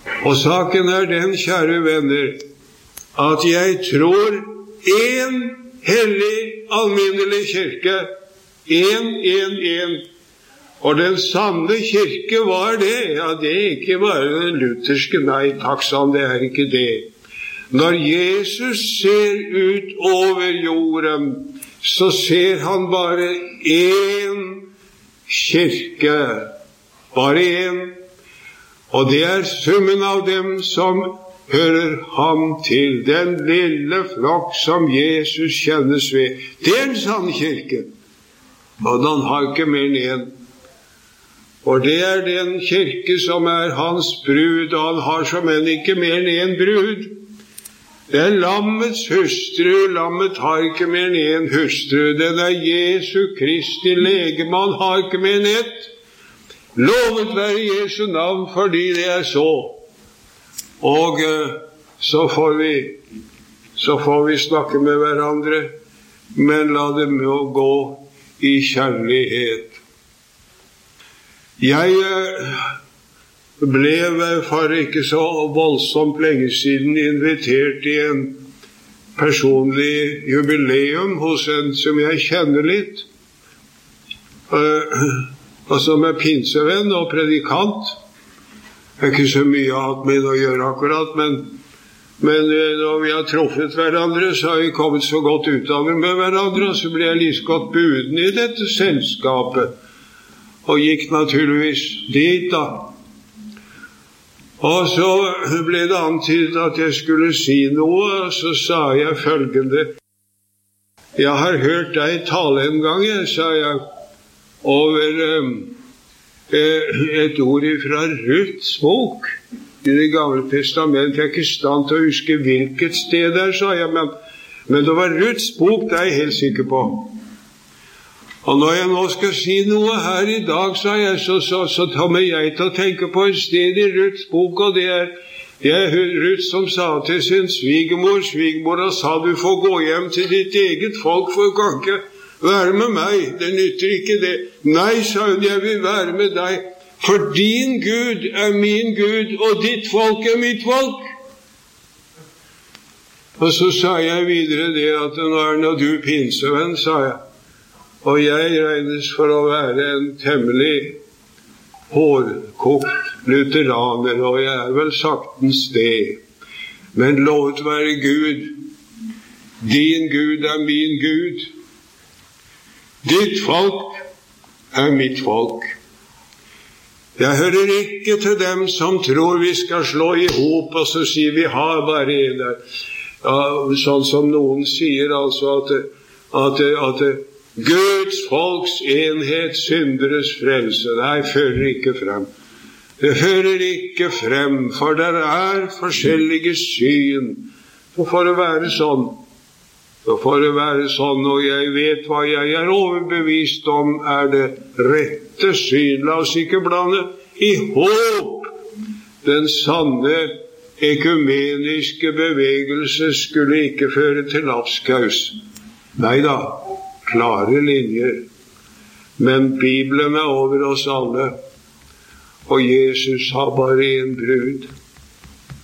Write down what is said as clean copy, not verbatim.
Og saken den, kjære venner, at jeg tror en hellig, alminnelig kirke, en. Og den sanne kirke var det, ja, det ikke bare den lutherske, nei, takk sann, det ikke det. Når Jesus ser ut over jorden, så ser han bare en kirke, bare en. Og det summen av dem som hører ham til, den lille flokk som Jesus kjennes ved. Det en sann kirke, og han har ikke mer enn en. Og det den kirke som hans brud, og han har som enn ikke mer enn en brud. Det lammets hustru, lammet har ikke mer enn en hustru. Den Jesu Kristi legeme, han har ikke mer enn ett. Lovet være Jesu navn, fordi det så. Og så får vi snakke med hverandre, men la dem jo gå i kjærlighet. Jeg ble for ikke så voldsomt lenge siden invitert i en personlig jubileum hos en som jeg kjenner litt, og som pinsevenn og predikant. Det ikke så mye annet med å gjøre akkurat, men når vi har truffet hverandre, så har vi kommet så godt utover med hverandre, og så ble jeg like godt buden i dette selskapet, og gikk naturligvis dit da. Og så ble det antydet at jeg skulle si noe, og så sa jeg følgende: jeg har hørt deg tale en gang, sa jeg, over et ord fra Ruths bok i Det gamle testamentet. Jeg ikke i stand til å huske hvilket sted sa jeg, men det var Ruths bok, det jeg helt sikker på. Og når jeg nå skal si noe her i dag, sa jeg, så kommer jeg til å tenke på et sted i Ruths bok, og det Ruth som sa til sin svigermor sa, du får gå hjem til ditt eget folk, for du kan ikke være med meg, det nytter ikke det. Nei, sa hun, jeg vil være med deg, for din Gud min Gud, og ditt folk mitt folk. Og så sa jeg videre det, at nå du pinsevenn, sa jeg, og jeg regnes for å være en temmelig hårdkokt lutheraner, og jeg vel saktens det. Men lovet være Gud, din Gud min Gud, ditt folk mitt folk. Jeg hører ikke til dem som tror vi skal slå i hop, og så sier vi har bare en der. Ja, sånn som noen sier, altså at Guds folks enhet, synderes frelse. Nei, fører ikke frem. Det fører ikke frem, for der forskjellige syn. Så får det være sånn. Og jeg vet hva jeg overbevist om det rette syn. La oss ikke blande i håp. Den sanne ekumeniske bevegelse skulle ikke føre til lapskaus. Neida, klare linjer. Men Bibelen over oss alle, og Jesus har bare en brud.